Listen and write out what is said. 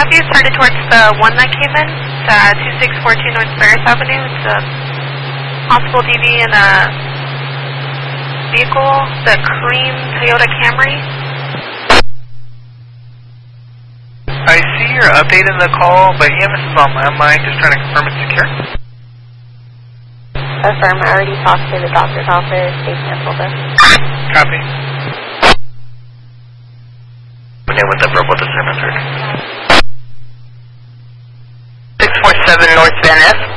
have you started towards the one that came in? It's 2642 North Ferris Avenue. It's a possible DV in a vehicle, the cream Toyota Camry. I see you're updating the call, but EMS is on landline, just trying to confirm it's secure. Affirm, I already talked to the doctor's office, they canceled us. Copy. Name with the verbal decision, 647 North Van Ness.